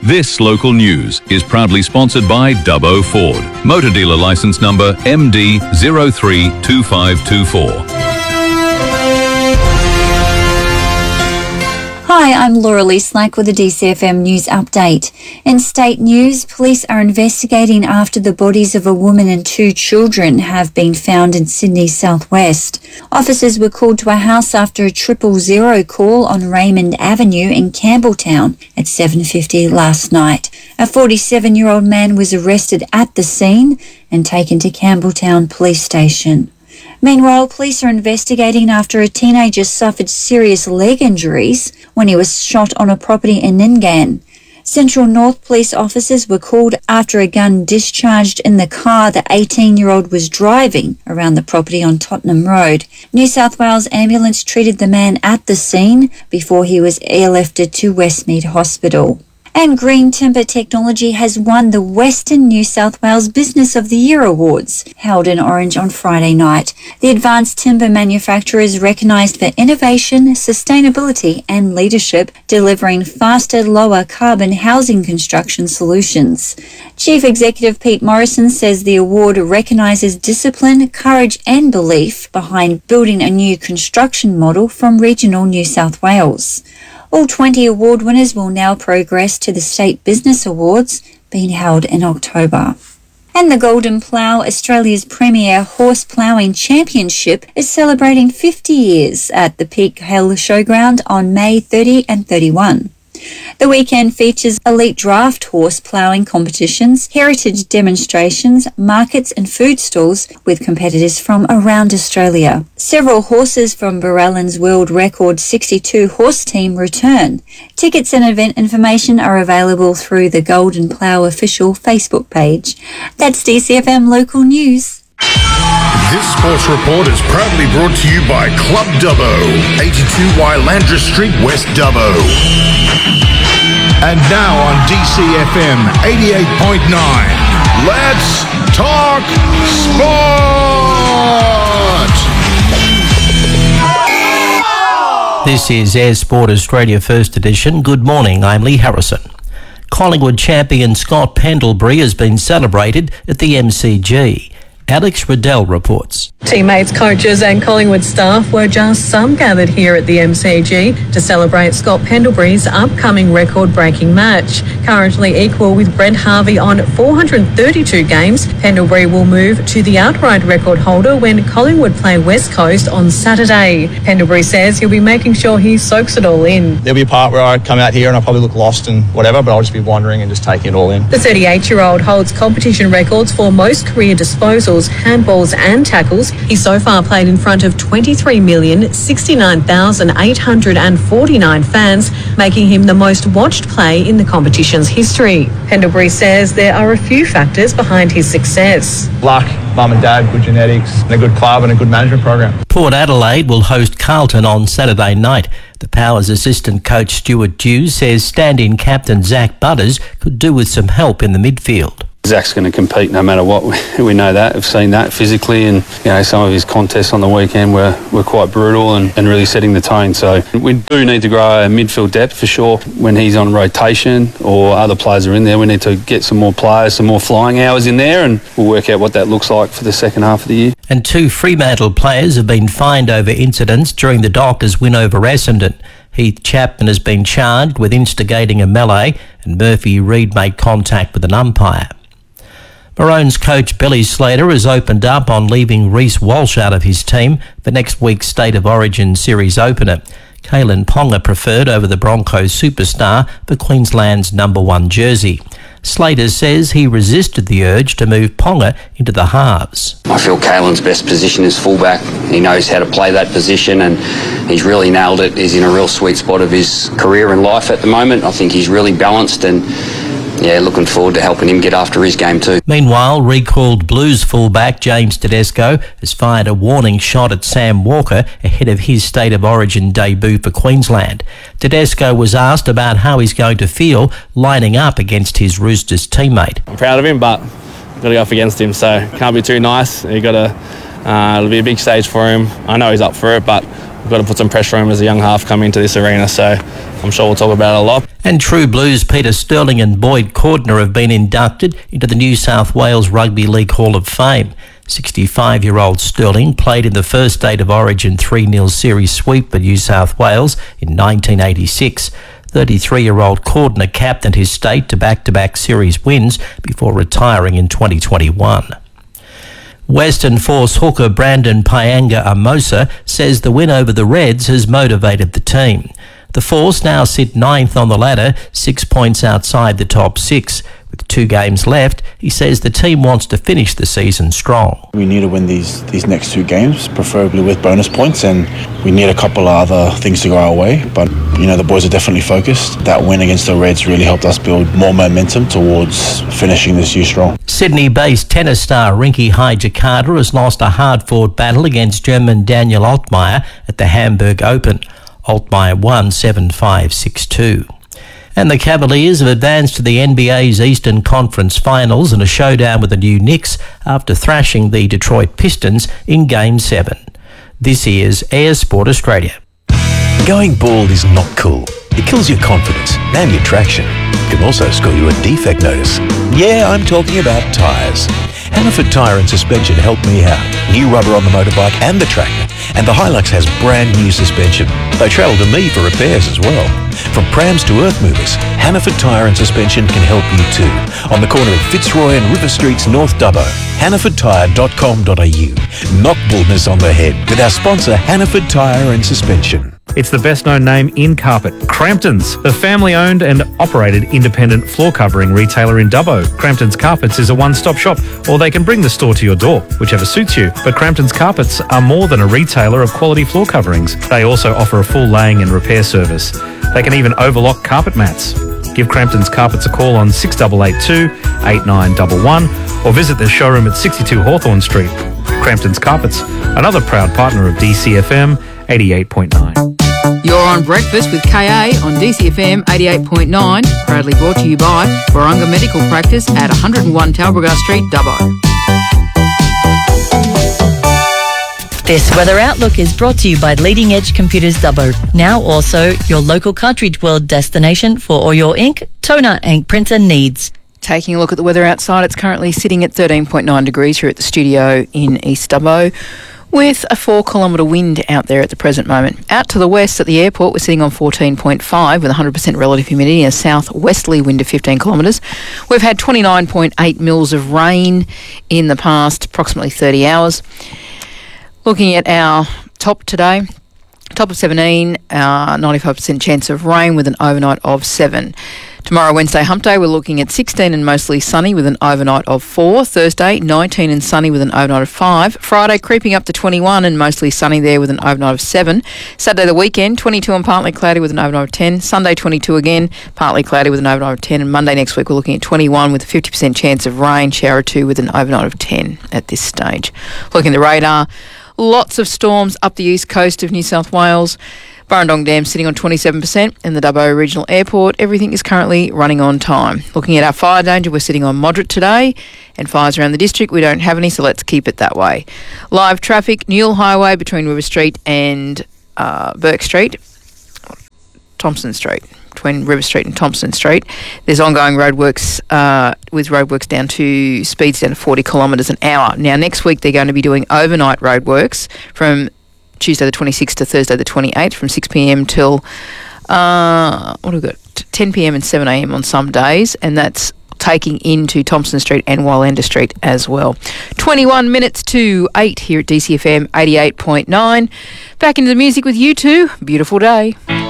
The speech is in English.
This local news is proudly sponsored by Dubbo Ford. Motor dealer license number MD032524. Hi, I'm Laura Lee Slack with a DCFM News Update. In state news, police are investigating after the bodies of a woman and 2 children have been found in Sydney's southwest. Officers were called to a house after a 000 call on Raymond Avenue in Campbelltown at 7:50 last night. A 47-year-old man was arrested at the scene and taken to Campbelltown Police Station. Meanwhile, police are investigating after a teenager suffered serious leg injuries when he was shot on a property in Ningan. Central North police officers were called after a gun discharged in the car the 18-year-old was driving around the property on Tottenham Road. New South Wales ambulance treated the man at the scene before he was airlifted to Westmead Hospital. And Green Timber Technology has won the Western New South Wales Business of the Year Awards, held in Orange on Friday night. The advanced timber manufacturer is recognised for innovation, sustainability and leadership, delivering faster, lower carbon housing construction solutions. Chief Executive Pete Morrison says the award recognises discipline, courage and belief behind building a new construction model from regional New South Wales. All 20 award winners will now progress to the State Business Awards, being held in October. And the Golden Plough, Australia's premier horse ploughing championship, is celebrating 50 years at the Peak Hill Showground on May 30 and 31. The weekend features elite draft horse ploughing competitions, heritage demonstrations, markets and food stalls with competitors from around Australia. Several horses from Barellan's world record 62 horse team return. Tickets and event information are available through the Golden Plough official Facebook page. That's DCFM Local News. This sports report is proudly brought to you by Club Dubbo, 82Y Landra Street, West Dubbo. And now on DCFM 88.9, let's talk sport! This is Air Sport Australia First Edition. Good morning, I'm Lee Harrison. Collingwood champion Scott Pendlebury has been celebrated at the MCG. Alex Riddell reports. Teammates, coaches and Collingwood staff were just some gathered here at the MCG to celebrate Scott Pendlebury's upcoming record-breaking match. Currently equal with Brent Harvey on 432 games, Pendlebury will move to the outright record holder when Collingwood play West Coast on Saturday. Pendlebury says he'll be making sure he soaks it all in. There'll be a part where I come out here and I'll probably look lost and whatever, but I'll just be wandering and just taking it all in. The 38-year-old holds competition records for most career disposals, handballs and tackles. He so far played in front of 23,069,849 fans, making him the most watched play in the competition's history. Pendlebury says there are a few factors behind his success. Luck, mum and dad, good genetics, and a good club and a good management program. Port Adelaide will host Carlton on Saturday night. The Powers assistant coach Stuart Dew says stand-in captain Zach Butters could do with some help in the midfield. Zach's going to compete no matter what. We know that. We've seen that physically, and some of his contests on the weekend were quite brutal and really setting the tone. So we do need to grow our midfield depth for sure. When he's on rotation or other players are in there, we need to get some more players, some more flying hours in there, and we'll work out what that looks like for the second half of the year. And 2 Fremantle players have been fined over incidents during the Dockers' win over Essendon. Heath Chapman has been charged with instigating a melee, and Murphy Reid made contact with an umpire. Maroons coach Billy Slater has opened up on leaving Reece Walsh out of his team for next week's State of Origin series opener. Kalen Ponga preferred over the Broncos superstar for Queensland's #1 jersey. Slater says he resisted the urge to move Ponga into the halves. I feel Kalen's best position is fullback. He knows how to play that position and he's really nailed it. He's in a real sweet spot of his career and life at the moment. I think he's really balanced and looking forward to helping him get after his game too. Meanwhile, recalled Blues fullback James Tedesco has fired a warning shot at Sam Walker ahead of his State of Origin debut for Queensland. Tedesco was asked about how he's going to feel lining up against his Roosters teammate. I'm proud of him, but I've got to go up against him, so can't be too nice. It'll be a big stage for him. I know he's up for it, but we've got to put some pressure on him as a young half coming into this arena, so I'm sure we'll talk about it a lot. And True Blues Peter Sterling and Boyd Cordner have been inducted into the New South Wales Rugby League Hall of Fame. 65-year-old Sterling played in the first State of Origin 3-0 series sweep for New South Wales in 1986. 33-year-old Cordner captained his state to back-to-back series wins before retiring in 2021. Western Force hooker Brandon Pyanga Amosa says the win over the Reds has motivated the team. The Force now sit 9th on the ladder, 6 points outside the top 6. With 2 games left, he says the team wants to finish the season strong. We need to win these next 2 games, preferably with bonus points, and we need a couple of other things to go our way. But, the boys are definitely focused. That win against the Reds really helped us build more momentum towards finishing this year strong. Sydney-based tennis star Rinky Hijikata has lost a hard-fought battle against German Daniel Altmaier at the Hamburg Open. Altmaier won 7-5, 6-2. And the Cavaliers have advanced to the NBA's Eastern Conference Finals in a showdown with the New Knicks after thrashing the Detroit Pistons in Game 7. This is Air Sport Australia. Going bald is not cool. It kills your confidence and your traction. It can also score you a defect notice. Yeah, I'm talking about tyres. Hannaford Tyre and Suspension helped me out. New rubber on the motorbike and the tractor. And the Hilux has brand new suspension. They travel to me for repairs as well. From prams to earth movers, Hannaford Tyre and Suspension can help you too. On the corner of Fitzroy and River Streets, North Dubbo. HannafordTyre.com.au. Knock baldness on the head with our sponsor Hannaford Tyre and Suspension. It's the best-known name in carpet, Crampton's, the family-owned and operated independent floor covering retailer in Dubbo. Crampton's Carpets is a one-stop shop, or they can bring the store to your door, whichever suits you. But Crampton's Carpets are more than a retailer of quality floor coverings. They also offer a full laying and repair service. They can even overlock carpet mats. Give Crampton's Carpets a call on 6882 8911 or visit their showroom at 62 Hawthorn Street. Crampton's Carpets, another proud partner of DCFM 88.9. You're on Breakfast with KA on DCFM 88.9, proudly brought to you by Warunga Medical Practice at 101 Talbragar Street, Dubbo. This weather outlook is brought to you by Leading Edge Computers Dubbo. Now also your local Cartridge World destination for all your ink, toner and printer needs. Taking a look at the weather outside, it's currently sitting at 13.9 degrees here at the studio in East Dubbo, with a 4-kilometre wind out there at the present moment. Out to the west at the airport, we're sitting on 14.5 with 100% relative humidity and a southwesterly wind of 15 kilometres. We've had 29.8 mils of rain in the past approximately 30 hours. Looking at our top today, top of 17, 95% chance of rain with an overnight of 7. Tomorrow, Wednesday, hump day, we're looking at 16 and mostly sunny with an overnight of 4. Thursday, 19 and sunny with an overnight of 5. Friday, creeping up to 21 and mostly sunny there with an overnight of 7. Saturday, the weekend, 22 and partly cloudy with an overnight of 10. Sunday, 22 again, partly cloudy with an overnight of 10. And Monday next week, we're looking at 21 with a 50% chance of rain, shower or 2 with an overnight of 10 at this stage. Looking at the radar, lots of storms up the east coast of New South Wales. Burrendong Dam sitting on 27% in the Dubbo Regional Airport. Everything is currently running on time. Looking at our fire danger, we're sitting on moderate today, and fires around the district, we don't have any, so let's keep it that way. Live traffic, Newell Highway between River Street and Burke Street, Thompson Street. Between River Street and Thompson Street. There's ongoing roadworks with roadworks down to speeds down to 40 kilometres an hour. Now, next week, they're going to be doing overnight roadworks from Tuesday the 26th to Thursday the 28th from 6 p.m. till 10 p.m. and 7 a.m. on some days, and that's taking into Thompson Street and Wylander Street as well. 21 minutes to 8 here at DCFM 88.9. Back into the music with you two. Beautiful day.